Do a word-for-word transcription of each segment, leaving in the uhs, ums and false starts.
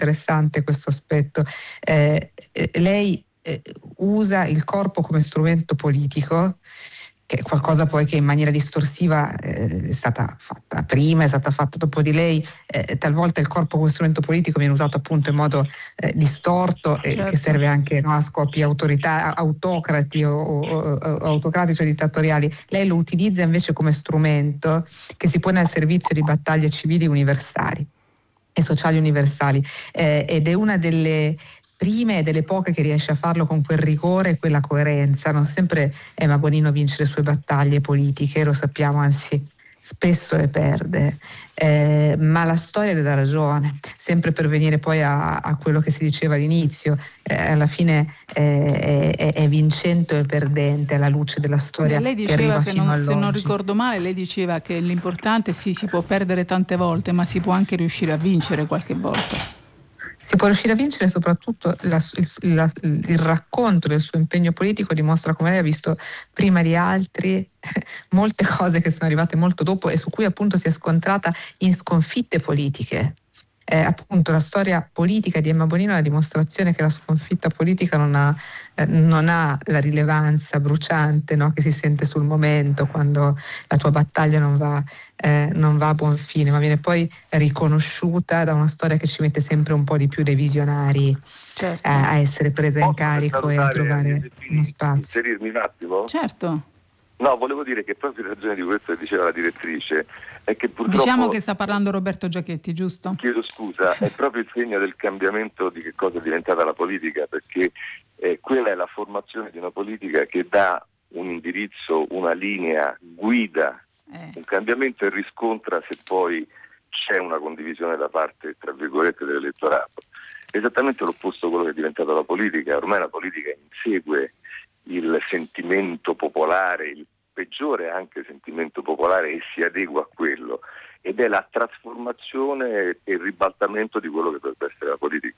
interessante questo aspetto. Eh, eh, lei eh, usa il corpo come strumento politico, che è qualcosa poi che in maniera distorsiva eh, è stata fatta prima, è stata fatta dopo di lei. Eh, talvolta il corpo come strumento politico viene usato appunto in modo eh, distorto, eh, certo. che serve anche, no, a scopi autorità, autocrati o, o, o autocratici o dittatoriali. Lei lo utilizza invece come strumento che si pone al servizio di battaglie civili universali e sociali universali, eh, ed è una delle prime e delle poche che riesce a farlo con quel rigore e quella coerenza. Non sempre Emma Bonino vince le sue battaglie politiche, lo sappiamo, anzi spesso le perde, eh, ma la storia le dà ragione, sempre per venire poi a, a quello che si diceva all'inizio. Eh, alla fine eh, è, è vincente e perdente alla luce della storia lei che arriva diceva, se fino non, all'oggi. se non ricordo male, lei diceva che l'importante sì, si può perdere tante volte, ma si può anche riuscire a vincere qualche volta. Si può riuscire a vincere, soprattutto la, il, la, il racconto del suo impegno politico dimostra come lei ha visto prima di altri molte cose che sono arrivate molto dopo e su cui appunto si è scontrata in sconfitte politiche. Eh, appunto la storia politica di Emma Bonino è la dimostrazione che la sconfitta politica non ha, eh, non ha la rilevanza bruciante, no, che si sente sul momento quando la tua battaglia non va, eh, non va a buon fine, ma viene poi riconosciuta da una storia che ci mette sempre un po' di più dei visionari, certo. eh, a essere presa in carico e a trovare uno spazio. Inserirmi un attimo? Certo. No, volevo dire che proprio in ragione di questo che diceva la direttrice è che purtroppo... Diciamo che sta parlando Roberto Giachetti, giusto? Chiedo scusa, è proprio il segno del cambiamento di che cosa è diventata la politica, perché eh, quella è la formazione di una politica che dà un indirizzo, una linea, guida, eh. un cambiamento e riscontra se poi c'è una condivisione da parte, tra virgolette, dell'elettorato. Esattamente l'opposto di quello che è diventata la politica. Ormai la politica insegue il sentimento popolare, il peggiore anche sentimento popolare, e si adegua a quello, ed è la trasformazione e il ribaltamento di quello che dovrebbe essere la politica.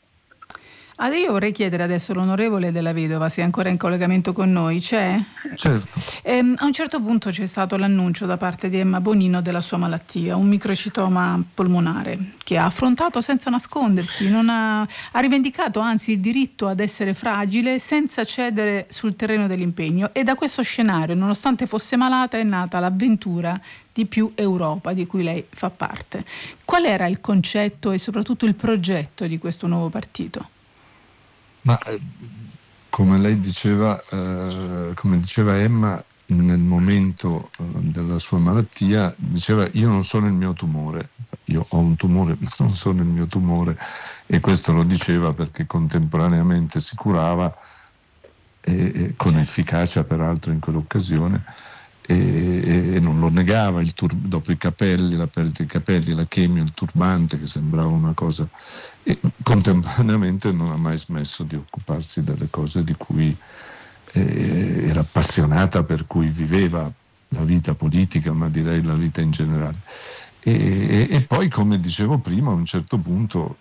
Ah, io vorrei chiedere adesso l'onorevole Della Vedova, se è ancora in collegamento con noi. C'è? Certo. Ehm, a un certo punto c'è stato l'annuncio da parte di Emma Bonino della sua malattia, un microcitoma polmonare, che ha affrontato senza nascondersi, non ha, ha rivendicato anzi il diritto ad essere fragile senza cedere sul terreno dell'impegno, e da questo scenario, nonostante fosse malata, è nata l'avventura di Più Europa, di cui lei fa parte. Qual era il concetto e soprattutto il progetto di questo nuovo partito? Ma eh, come lei diceva, eh, come diceva Emma nel momento eh, della sua malattia, diceva: io non sono il mio tumore, io ho un tumore ma non sono il mio tumore, e questo lo diceva perché contemporaneamente si curava e, e con efficacia peraltro in quell'occasione, e, e non lo negava, il tur- dopo i capelli, la perdita dei capelli, la chemio, il turbante, che sembrava una cosa, e contemporaneamente non ha mai smesso di occuparsi delle cose di cui eh, era appassionata, per cui viveva la vita politica, ma direi la vita in generale. E, e, e poi, come dicevo prima, a un certo punto,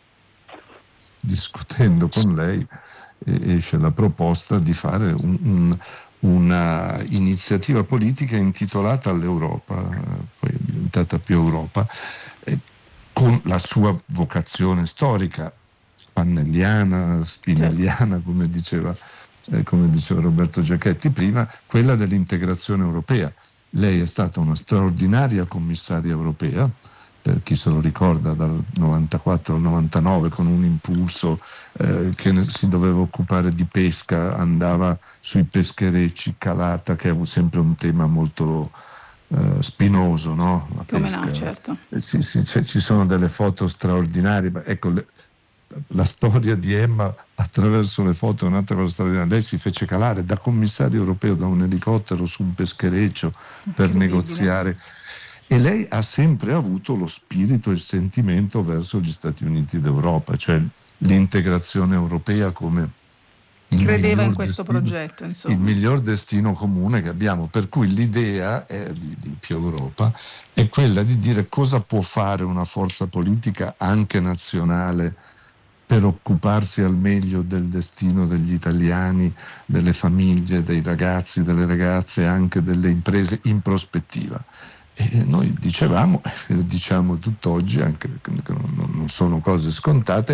discutendo con lei, esce la proposta di fare un, un una iniziativa politica intitolata all'Europa, poi è diventata Più Europa, eh, con la sua vocazione storica pannelliana, spinelliana, come diceva, eh, come diceva Roberto Giachetti prima, quella dell'integrazione europea. Lei è stata una straordinaria commissaria europea, per chi se lo ricorda, dal novantaquattro al novantanove, con un impulso eh, che si doveva occupare di pesca, andava sui pescherecci, calata, che è sempre un tema molto eh, spinoso, no? La Come pesca. no, certo. Eh, sì, sì, cioè, ci sono delle foto straordinarie, ma ecco, le, la storia di Emma attraverso le foto è un'altra cosa straordinaria. Lei si fece calare da commissario europeo da un elicottero su un peschereccio per negoziare. E lei ha sempre avuto lo spirito e il sentimento verso gli Stati Uniti d'Europa, cioè l'integrazione europea come il credeva in questo destino, progetto, insomma. il miglior destino comune che abbiamo. Per cui l'idea è di, di Più Europa è quella di dire cosa può fare una forza politica anche nazionale per occuparsi al meglio del destino degli italiani, delle famiglie, dei ragazzi, delle ragazze, anche delle imprese in prospettiva. E noi dicevamo, diciamo tutt'oggi, anche che non sono cose scontate,